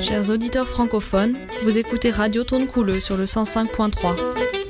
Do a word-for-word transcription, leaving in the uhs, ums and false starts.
Chers auditeurs francophones, vous écoutez Radio Tonnecouleux sur le cent cinq point trois.